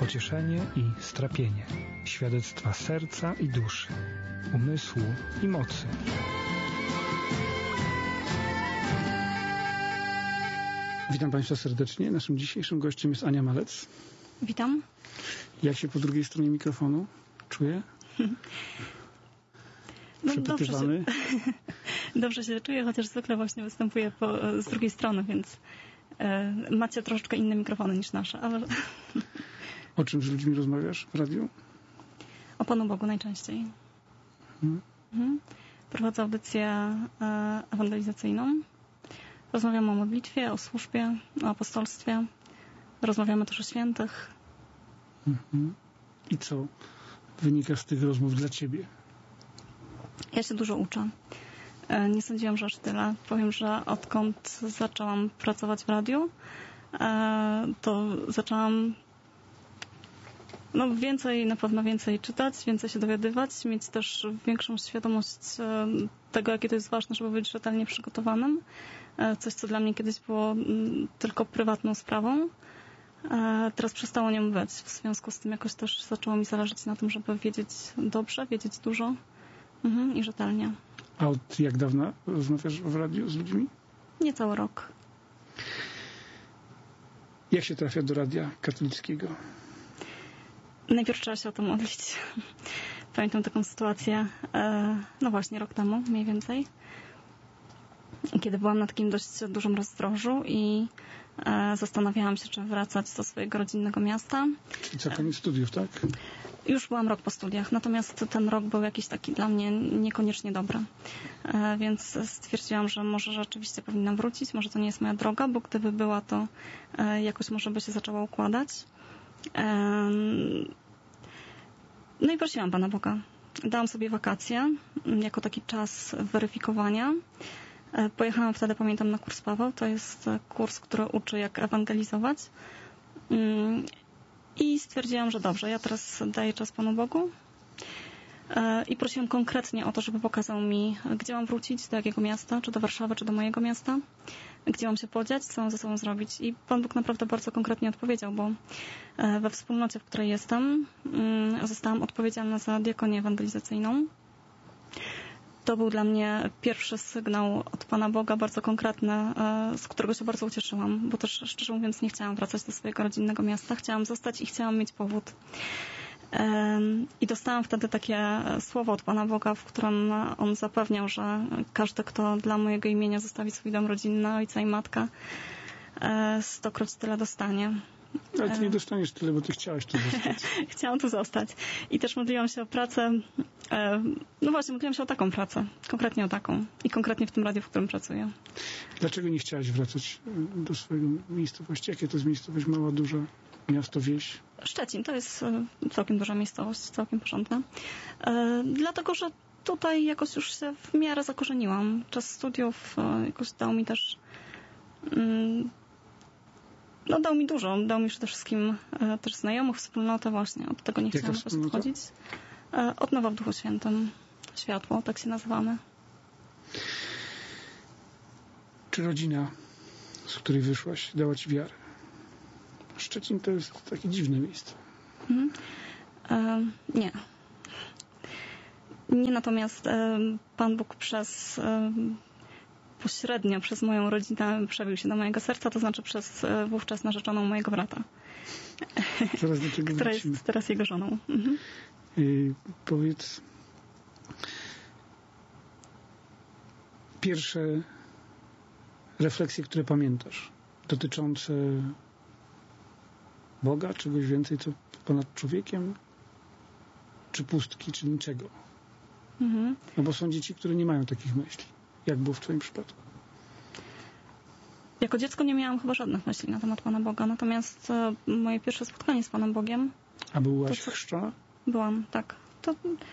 pocieszenie i strapienie, świadectwa serca i duszy, umysłu i mocy. Witam Państwa serdecznie. Naszym dzisiejszym gościem jest Ania Malec. Witam. Jak się po drugiej stronie mikrofonu czuje? Przepytywany? Dobrze się czuję, chociaż zwykle właśnie występuję z drugiej strony, więc macie troszeczkę inne mikrofony niż nasze. Ale... O czym z ludźmi rozmawiasz w radiu? O Panu Bogu najczęściej. Prowadzę audycję ewangelizacyjną. Rozmawiamy o modlitwie, o służbie, o apostolstwie. Rozmawiamy też o świętych. I co wynika z tych rozmów dla Ciebie? Ja się dużo uczę. Nie sądziłam, że aż tyle. Powiem, że odkąd zaczęłam pracować w radiu, to zaczęłam na pewno więcej czytać, więcej się dowiadywać, mieć też większą świadomość tego, jakie to jest ważne, żeby być rzetelnie przygotowanym. Coś, co dla mnie kiedyś było tylko prywatną sprawą. Teraz przestało nią być. W związku z tym jakoś też zaczęło mi zależeć na tym, żeby wiedzieć dobrze, wiedzieć dużo i rzetelnie. A od jak dawna rozmawiasz w radiu z ludźmi? Niecały rok. Jak się trafia do radia katolickiego? Najpierw trzeba się o to modlić. Pamiętam taką sytuację, no właśnie rok temu mniej więcej, kiedy byłam na takim dość dużym rozdrożu i zastanawiałam się, czy wracać do swojego rodzinnego miasta. Czyli co, koniec studiów, tak? Już byłam rok po studiach, natomiast ten rok był jakiś taki dla mnie niekoniecznie dobry. Więc stwierdziłam, że może rzeczywiście powinnam wrócić, może to nie jest moja droga, bo gdyby była, to jakoś może by się zaczęła układać. No i prosiłam Pana Boga. Dałam sobie wakacje jako taki czas weryfikowania. Pojechałam wtedy, pamiętam, na kurs Paweł. To jest kurs, który uczy, jak ewangelizować. I stwierdziłam, że dobrze, ja teraz daję czas Panu Bogu. I prosiłam konkretnie o to, żeby pokazał mi, gdzie mam wrócić, do jakiego miasta, czy do Warszawy, czy do mojego miasta, gdzie mam się podziać, co mam ze sobą zrobić. I Pan Bóg naprawdę bardzo konkretnie odpowiedział, bo we wspólnocie, w której jestem, zostałam odpowiedzialna za diakonię ewangelizacyjną. To był dla mnie pierwszy sygnał od Pana Boga, bardzo konkretny, z którego się bardzo ucieszyłam, bo też szczerze mówiąc nie chciałam wracać do swojego rodzinnego miasta. Chciałam zostać i chciałam mieć powód. I dostałam wtedy takie słowo od Pana Boga, w którym On zapewniał, że każdy, kto dla mojego imienia zostawi swój dom rodzinny, ojca i matkę, 100-kroć tyle dostanie. Ale ty nie dostaniesz tyle, bo ty chciałaś tu zostać. Chciałam tu zostać. I też modliłam się o pracę. No właśnie, modliłam się o taką pracę. Konkretnie o taką. I konkretnie w tym radiu, w którym pracuję. Dlaczego nie chciałaś wracać do swojej miejscowości? Jakie to jest miejscowość? Mała, duża? Miasto, wieś? Szczecin. To jest całkiem duża miejscowość. Całkiem porządna. Dlatego, że tutaj jakoś już się w miarę zakorzeniłam. Czas studiów jakoś dał mi też... dał mi dużo. Dał mi przede wszystkim też znajomych, wspólnotę właśnie. Od tego nie chciałam odchodzić. Od Nowa w Duchu Świętym. Światło, tak się nazywamy. Czy rodzina, z której wyszłaś, dała ci wiarę? Szczecin to jest takie dziwne miejsce. Nie. Nie, natomiast Pan Bóg pośrednio przez moją rodzinę przebił się do mojego serca, to znaczy przez wówczas narzeczoną mojego brata. Zaraz do tego która jest teraz jego żoną. Powiedz, pierwsze refleksje, które pamiętasz, dotyczące Boga, czegoś więcej, co ponad człowiekiem, czy pustki, czy niczego. No bo są dzieci, które nie mają takich myśli. Jak było w twoim przypadku? Jako dziecko nie miałam chyba żadnych myśli na temat Pana Boga, natomiast moje pierwsze spotkanie z Panem Bogiem... A byłaś chrzczona? Byłam, tak. To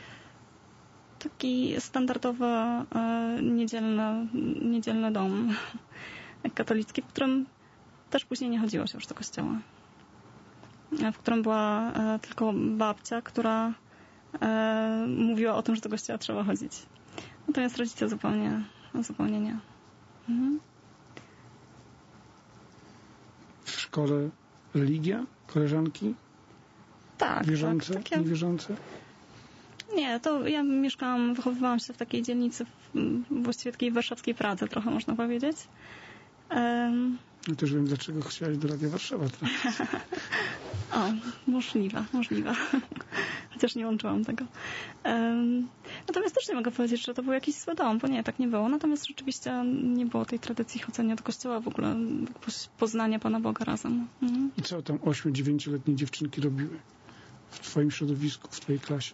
taki standardowy niedzielny dom katolicki, w którym też później nie chodziło się już do kościoła. W którym była tylko babcia, która mówiła o tym, że do kościoła trzeba chodzić. Natomiast rodzice zupełnie nie. W szkole religia? Koleżanki? Tak. Wierzące, tak, takie... niewierzące? Nie, to ja wychowywałam się w takiej dzielnicy, właściwie takiej warszawskiej Pradze trochę można powiedzieć. Ja też wiem, dlaczego chciałaś do Radia Warszawa trafić. O, możliwe. Chociaż nie łączyłam tego. Natomiast też nie mogę powiedzieć, że to był jakiś zły dom, bo nie, tak nie było. Natomiast rzeczywiście nie było tej tradycji chodzenia do kościoła, w ogóle poznania Pana Boga razem. I co tam 8-9-letnie dziewczynki robiły w twoim środowisku, w twojej klasie?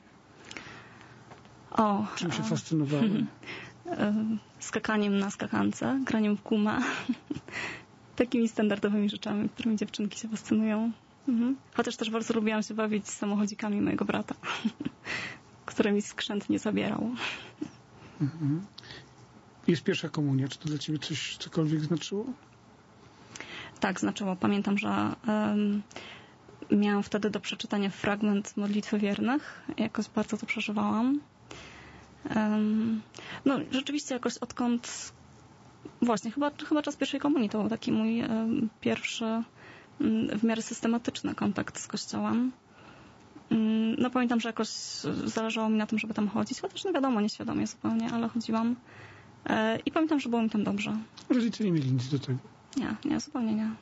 Czym się fascynowały? Skakaniem na skakance, graniem w gumę. Takimi standardowymi rzeczami, którymi dziewczynki się fascynują. Chociaż też bardzo lubiłam się bawić z samochodzikami mojego brata, które mi skrzętnie zabierał. Jest pierwsza komunia. Czy to dla ciebie cokolwiek znaczyło? Tak, znaczyło. Pamiętam, że miałam wtedy do przeczytania fragment Modlitwy Wiernych. Jakoś bardzo to przeżywałam. No, rzeczywiście jakoś odkąd... Właśnie, chyba czas pierwszej komunii to był taki mój pierwszy w miarę systematyczny kontakt z Kościołem. No pamiętam, że jakoś zależało mi na tym, żeby tam chodzić, chociaż no wiadomo, nieświadomie zupełnie, ale chodziłam. I pamiętam, że było mi tam dobrze. Rodzice nie mieli nic do tego? Nie, zupełnie nie.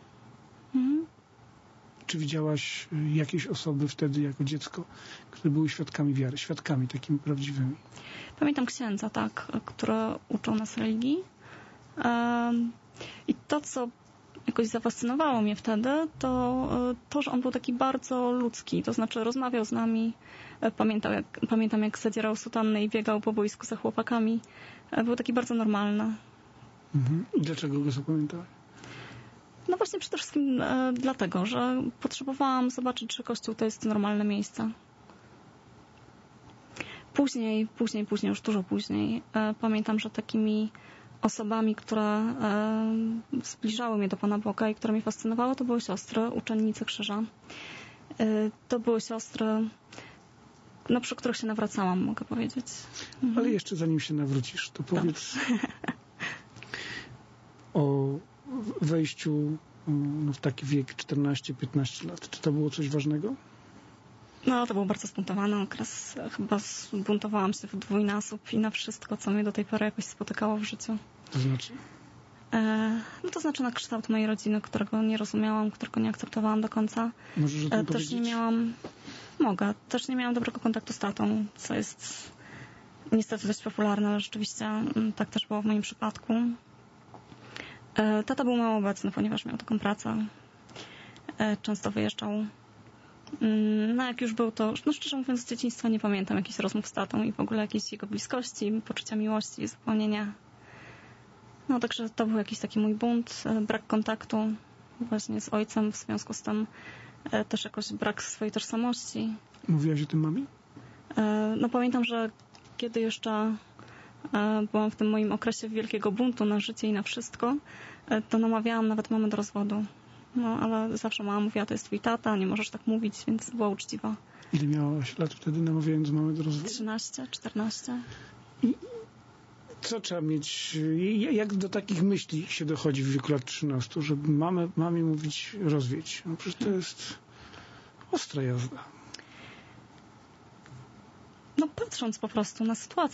Czy widziałaś jakieś osoby wtedy jako dziecko, które były świadkami wiary, świadkami takimi prawdziwymi? Pamiętam księdza, tak, który uczył nas religii. I to, co jakoś zafascynowało mnie wtedy, to, że on był taki bardzo ludzki. To znaczy rozmawiał z nami. Pamiętam, jak zadzierał sutannę i biegał po boisku za chłopakami. Był taki bardzo normalny. I dlaczego go zapamiętałeś? No właśnie przede wszystkim dlatego, że potrzebowałam zobaczyć, czy Kościół to jest normalne miejsce. Później, już dużo później, pamiętam, że takimi osobami, które zbliżały mnie do Pana Boga i które mnie fascynowały, to były siostry, uczennice Krzyża. To były siostry, no, przy których się nawracałam, mogę powiedzieć. Ale jeszcze zanim się nawrócisz, to powiedz o wejściu w taki wiek 14-15 lat. Czy to było coś ważnego? No, to był bardzo spuntowany okres. Chyba zbuntowałam się w dwójnasób i na wszystko, co mnie do tej pory jakoś spotykało w życiu. To znaczy? No to znaczy na kształt mojej rodziny, którego nie rozumiałam, którego nie akceptowałam do końca. Możesz o tym też powiedzieć? Też nie miałam dobrego kontaktu z tatą, co jest niestety dość popularne, ale rzeczywiście tak też było w moim przypadku. Tata był mało obecny, ponieważ miał taką pracę. Często wyjeżdżał. No jak już był to, no szczerze mówiąc, z dzieciństwa nie pamiętam jakichś rozmów z tatą i w ogóle jakiejś jego bliskości, poczucia miłości, zupełnie nie. No także to był jakiś taki mój bunt, brak kontaktu właśnie z ojcem, w związku z tym też jakoś brak swojej tożsamości. Mówiłaś o tym mamie? No pamiętam, że kiedy jeszcze byłam w tym moim okresie wielkiego buntu na życie i na wszystko, to namawiałam nawet mamę do rozwodu. No, ale zawsze mama mówiła, to jest twój tata, nie możesz tak mówić, więc była uczciwa. Ile miałaś lat wtedy, namawiając mamę do rozwodu? 13, 14. I co trzeba mieć, jak do takich myśli się dochodzi w wieku lat 13, żeby mamie mówić rozwiedź? No przecież to jest ostra jazda. No patrząc po prostu na sytuację,